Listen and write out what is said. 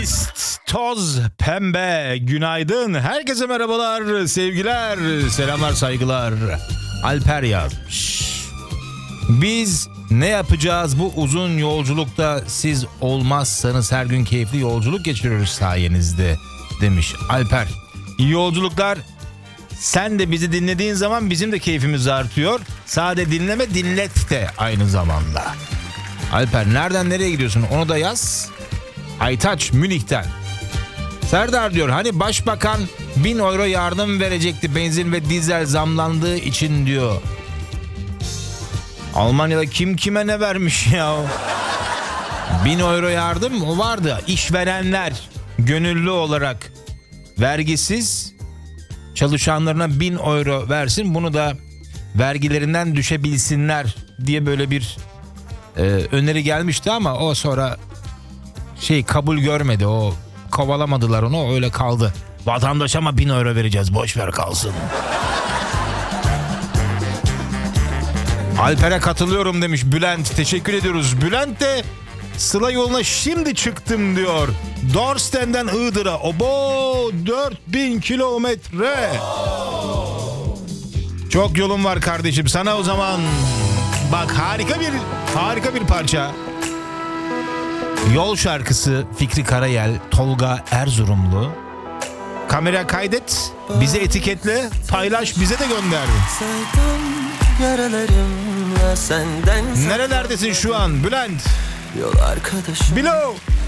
Toz pembe, günaydın. Herkese merhabalar, sevgiler, selamlar, saygılar. Alper yazmış. Biz ne yapacağız bu uzun yolculukta, siz olmazsanız her gün keyifli yolculuk geçiriyoruz sayenizde demiş Alper. İyi yolculuklar. Sen de bizi dinlediğin zaman bizim de keyfimiz artıyor. Sade dinleme, dinlet de aynı zamanda. Alper nereden nereye gidiyorsun onu da yaz. Aytaç Münih'ten. Serdar diyor hani başbakan 1000 euro yardım verecekti benzin ve dizel zamlandığı için diyor. Almanya'da kim kime ne vermiş ya? 1000 euro yardım o vardı. İşverenler gönüllü olarak vergisiz çalışanlarına 1000 euro versin. Bunu da vergilerinden düşebilsinler diye böyle bir öneri gelmişti ama o sonra kabul görmedi. O kovalamadılar onu, öyle kaldı. Vatandaşa ama 1000 euro vereceğiz, boş ver kalsın. Alper'e katılıyorum demiş Bülent. Teşekkür ediyoruz. Bülent de Sıla yoluna şimdi çıktım diyor. Dorsten'den Iğdır'a. Obo 4000 kilometre. Çok yolun var kardeşim. Sana o zaman bak harika bir parça. Yol şarkısı Fikri Karayel, Tolga Erzurumlu. Kamera kaydet, bize etiketle, paylaş, bize de gönder. Nerelerdesin şu an Bülent? Yol arkadaşım. Bilo.